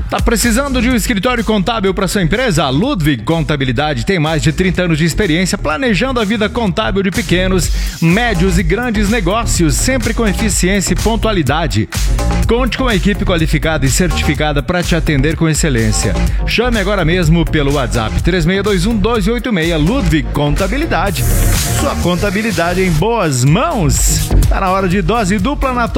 Tá precisando de um escritório contábil para sua empresa? A Ludwig Contabilidade tem mais de 30 anos de experiência planejando a vida contábil de pequenos, médios e grandes negócios, sempre com eficiência e pontualidade. Conte com a equipe qualificada e certificada para te atender com excelência. Chame agora mesmo pelo WhatsApp 3621-1286 Ludwig Contabilidade. Sua contabilidade em boas mãos. Tá na hora de dose dupla na